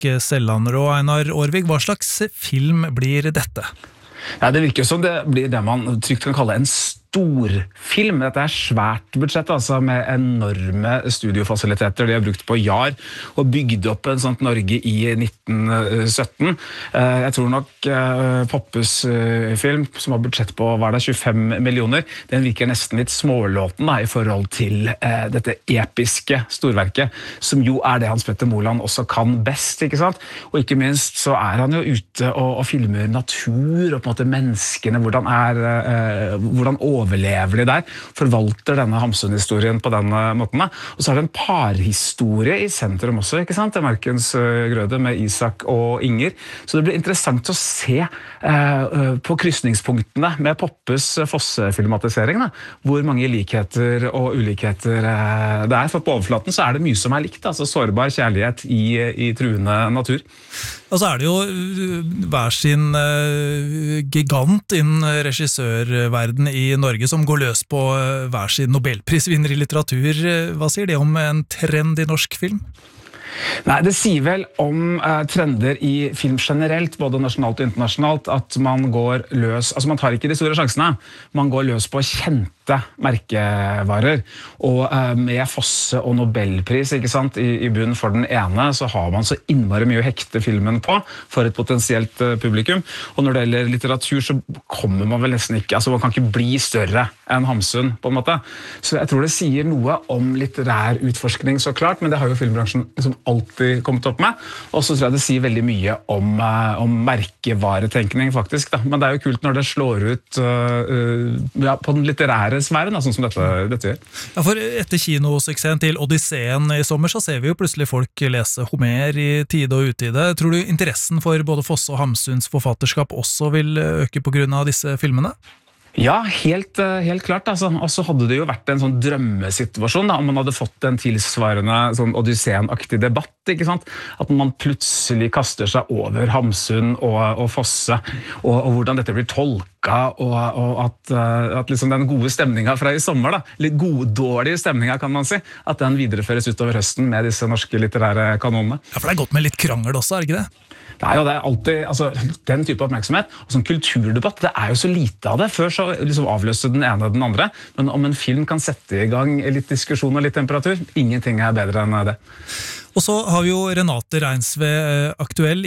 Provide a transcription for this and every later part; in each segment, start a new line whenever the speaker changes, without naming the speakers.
Erik Selland og Einar Aarvig. Hva slags film blir dette?
Ja, det virker som det blir det man trygt kan kalle en storfilm. Dette svært budsjett, altså, med enorme studiofasiliteter. De har brukt på JAR og bygd opp en sånt Norge i 1917. Jeg tror nok Poppes film, som har budsjett på 25 millioner, den virker nesten litt smålåten da, i forhold til dette episke storverket, som jo det Hans Petter Moland også kan best, ikke sant? Og ikke minst så han jo ute og filmer natur, og på en måte menneskene, hvordan overlever de der, forvalter denne Hamsun-historien på denne måten. Og så det en parhistorie i sentrum også, ikke sant? Det Markens Grøde med Isak og Inger. Så det blir interessant å se på krysningspunktene med Poppes Fosse-filmatisering, da, hvor mange likheter og ulikheter det for på overflaten så det mye som likt, altså sårbar kjærlighet i truende natur.
Og så det jo hver sin gigant innen regissørverden i Norge som går løs på hver sin Nobelprisvinner i litteratur. Hva sier det om en trend i norsk film?
Nei, det sier vel om trender i film generelt, både nasjonalt og internasjonalt, at man går løs, altså man tar ikke de store sjansene, man går løs på kjente merkevarer, og med Fosse og Nobelpris, ikke sant, i bunnen for den ene, så har man så innmari mye å hekte filmen på for et potensielt publikum, og når det gjelder litteratur så kommer man vel nesten ikke, altså man kan ikke bli større enn Hamsun på en måte, så jeg tror det sier noe om litterær utforskning så klart, men det har jo filmbransjen liksom alltid kommet opp med, og så tror jeg det sier veldig mye om merkevaretenkning faktisk, da. Men det jo kult når det slår ut på den litterære sfæren, sånn som dette gjør.
Ja, for etter kinosuksessen til Odysseen i sommer, så ser vi jo plutselig folk lese Homer i tide og utide. Tror du interessen for både Fosse og Hamsuns forfatterskap også vil øke på grunn av disse filmene?
Ja, helt klart. Altså. Og så hadde det jo vært en sånn drømmesituasjon da, om man hadde fått en tilsvarende sånn Odysseen-aktig debatt, ikke sant? At man plutselig kaster seg over Hamsun og Fosse, og hvordan dette blir tolket, og at liksom den gode stemningen fra i sommer, da, litt dårlige stemningen kan man si, at den videreføres utover høsten med disse norske litterære kanonene.
Ja, for det godt med litt krangel også, ikke det?
Nei, og det alltid, altså, den type oppmerksomhet, og sånn kulturdebatt, det jo så lite av det. Før så liksom avløste den ene den andre, men om en film kan sette i gang litt diskusjon og litt temperatur, ingenting bedre enn det.
Og så har vi jo Renate Reinsve aktuell,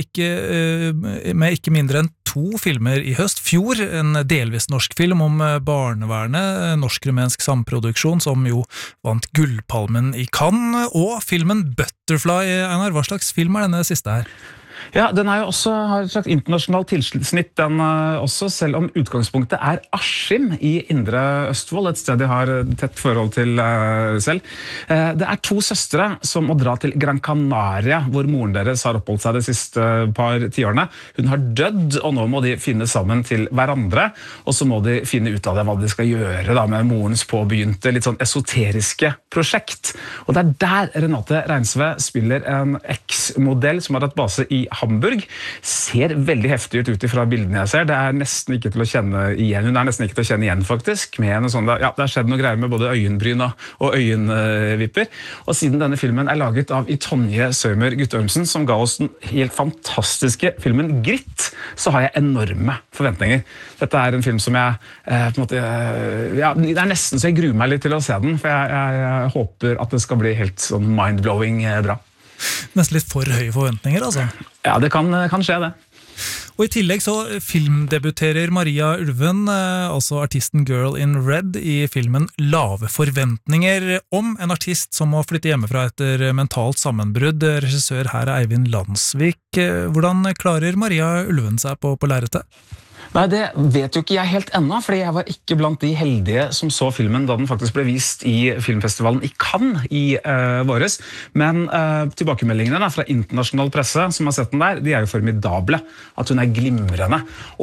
med ikke mindre enn 2 filmer i høst. Fjor, en delvis norsk film om barnevernet, norsk-rumensk samproduksjon, som jo vant Gullpalmen i Cannes, og filmen Butterfly. Einar, hva slags film denne siste her?
Ja, den jo også, har et slags internasjonalt tilsnitt, den også, selv om utgangspunktet Askim i Indre Østfold, et sted de har tett forhold til selv. Det 2 søstre som må dra til Gran Canaria, hvor moren deres har oppholdt seg de siste par tiårene. Hun har dødd, og nå må de finne sammen til hverandre, og så må de finne ut av det, hva de skal gjøre da, med morens påbegynte, litt sånn esoteriske prosjekt. Og det der Renate Reinsve spiller en eks-modell som har hatt base i Hamburg, ser veldig heftig ut ifra bildene jeg ser. Det nesten ikke til å kjenne igjen. Hun nesten ikke til å kjenne igjen, faktisk. Med en sånn, ja, det har skjedd noe greier med både øyenbryn og øyenvipper. Og siden denne filmen laget av Tonje Sømer Guttormsen, som ga oss den helt fantastiske filmen Gritt, så har jeg enorme forventninger. Dette en film som jeg på en måte, ja, det nesten så jeg gruer meg litt til å se den, for jeg håper at det skal bli helt sånn mind-blowing bra.
Nesten litt for høye forventninger, altså.
Ja, det kan skje det.
Og i tillegg så filmdebuterer Maria Ulven, altså artisten Girl in Red, i filmen Lave forventninger, om en artist som må flytte hjemmefra etter mentalt sammenbrudd. Regissør her Eivind Landsvik. Hvordan klarer Maria Ulven seg på lerretet?
Nei, det vet jo ikke jeg helt ennå, fordi jeg var ikke blant de heldige som så filmen da den faktisk ble vist i filmfestivalen i Cannes i våres. Men tilbakemeldingene fra internasjonal presse som har sett den der, de jo formidable. At hun glimrende, og at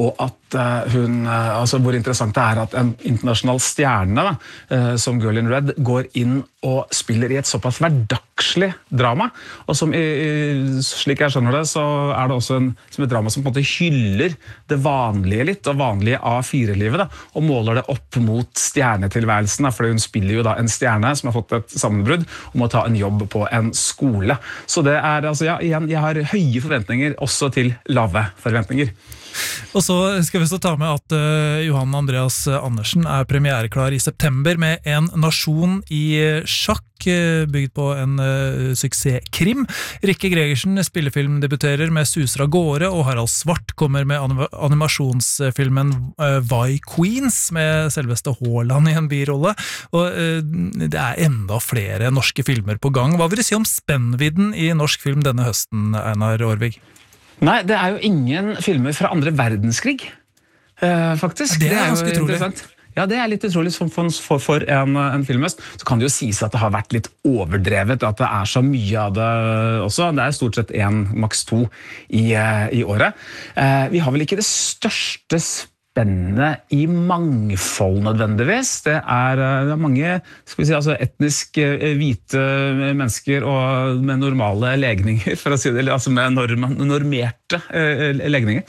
at hvor interessant det at en internasjonal stjerne da, som Girl in Red går inn og spiller i et såpass hverdagslig drama, og som slik jeg skjønner det, så det også som et drama som på en måte hyller det vanlige litt, og vanlige A4-livet da, og måler det opp mot stjernetilværelsen, da, fordi hun spiller jo da en stjerne som har fått et sammenbrudd og må ta en jobb på en skole. Så det altså, ja, igjen, jeg har høye forventninger også til lave forventninger.
Og så skal vi så ta med at Johan Andreas Andersen premiereklar i september med En nasjon i sjakk, bygd på en suksesskrim. Rikke Gregersen spillefilmdebuterer med Suser av gårde, og Harald Svart kommer med animasjonsfilmen Vi Queens, med selveste Haaland i en birolle. Og det enda flere norske filmer på gang. Hva vil du si om spennvidden i norsk film denne høsten, Einar Aarvig?
Nei, det jo ingen filmer fra andre verdenskrig, faktisk.
Det ganske utrolig.
Ja, det litt utrolig for en filmhøst. Så kan det jo sies at det har vært litt overdrevet, at det så mye av det også. Det stort sett 1, maks 2 i året. Vi har vel ikke det største spennende i mangfold nødvendigvis. Det mange skal vi si, altså etnisk hvite mennesker og med normale legninger, for å si det, altså med normerte legninger.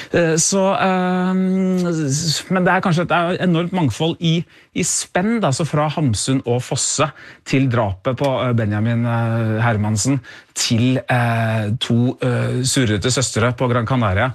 Men det kanskje et enormt mangfold i spenn, altså fra Hamsun og Fosse til drapet på Benjamin Hermansen, til 2 surrete søstre på Gran Canaria,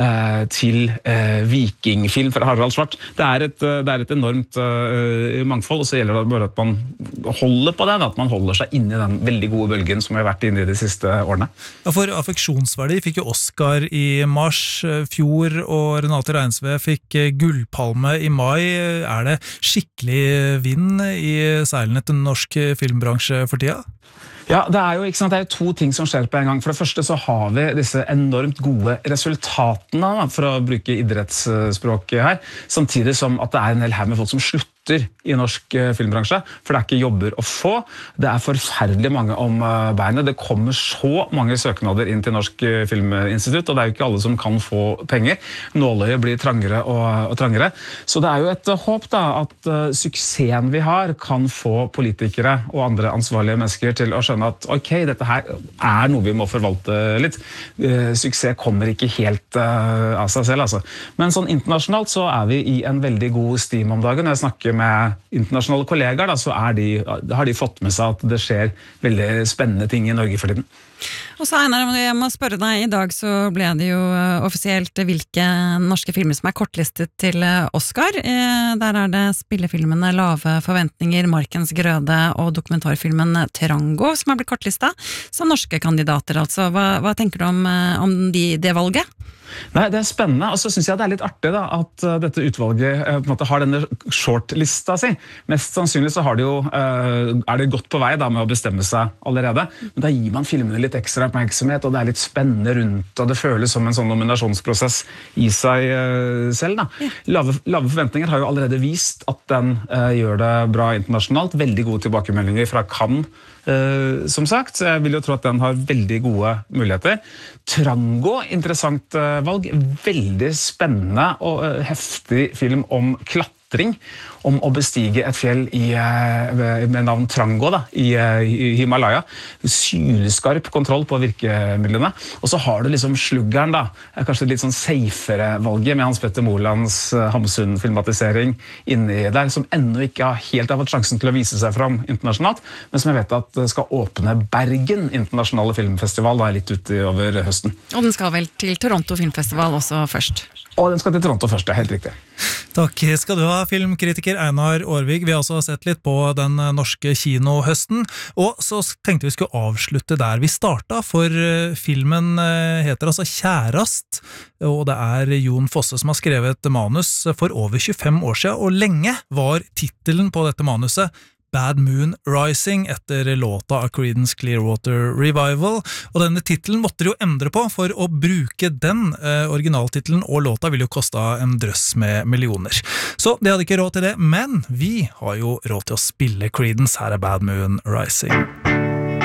til vikingfilm fra Harald Svart. Det et enormt mangfold, og så gjelder det bare at man holder på det, at man holder seg inne i den veldig gode bølgen som vi har vært inne i de siste årene.
Ja, for Affeksjonsverdi fikk jo Oscar i mars fjor, og Renate Reinsve fikk Gullpalme i mai. Det skikkelig vind i seilene til norsk filmbransje for tida?
Ja, det jo, ikke sant, det jo 2 ting som skjer på en gang. For det første så har vi disse enormt gode resultatene, for å bruke idrettsspråket her, samtidig som at det en hel her med folk som slutter i norsk filmbransje, for det ikke jobber å få. Det forferdelig mange om beinet. Det kommer så mange søknader inn til Norsk Filminstitutt, og det jo ikke alle som kan få penger. Nåløyet blir trangere og trangere. Så det jo et håp da, at suksessen vi har kan få politikere og andre ansvarlige mennesker til å skjønne at ok, dette her noe vi må forvalte litt. Suksess kommer ikke helt av seg selv, altså. Men sånn internasjonalt så vi i en veldig god steam om dagen. Når jeg snakker med internasjonale kollegaer, da, så har de fått med seg at det skjer veldig spennende ting i Norge for tiden.
Og så Einar, jeg må spørre deg, i dag så ble det jo offisielt hvilke norske filmer som kortlistet til Oscar. Der det spillefilmene Lave forventninger, Markens grøde og dokumentarfilmen Trango som blitt kortlistet som norske kandidater. Altså, hva tenker du om det valget?
Nei, det spennende, og så synes jeg det litt artig da, at dette utvalget på en måte har denne shortlista si. Mest sannsynlig så har det jo, det godt på vei da, med å bestemme seg allerede, men da gir man filmene litt ekstra oppmerksomhet, og det litt spennende rundt, og det føles som en sånn nominasjonsprosess i seg selv. Da. Ja. Lave forventninger har jo allerede vist at den gjør det bra internasjonalt, veldig gode tilbakemeldinger fra Cannes, som sagt, så jeg vil jo tro at den har veldig gode muligheter. Trango, interessant valg, veldig spennende og heftig film om klatring, om å bestige et fjell med navn Trango da, i Himalaya. Sylskarp kontroll på virkemidlene. Og så har du liksom sluggeren da, kanskje litt sånn safere valget med Hans Petter Molands Hamsun-filmatisering inni der, som ennå ikke helt har fått sjansen til å vise seg fram internasjonalt, men som jeg vet at skal åpne Bergen internasjonale filmfestival da, litt utover høsten.
Og den skal vel til Toronto Filmfestival også først?
Og den skal til Toronto først, helt riktig.
Takk skal du ha, filmkritiker Einar Aarvig. Vi har også sett litt på den norske kinohøsten, og så tenkte vi skulle avslutte der vi startet, for filmen heter altså Kjærast, og det Jon Fosse som har skrevet manus for over 25 år siden, og lenge var titelen på dette manuset Bad Moon Rising, etter låta av Creedence Clearwater Revival, og denne titelen måtte de jo endre på, for å bruke den originaltitelen og låta ville jo koste en drøss med millioner. Så de hadde ikke råd til det, men vi har jo råd til å spille Creedence. Her Bad Moon Rising.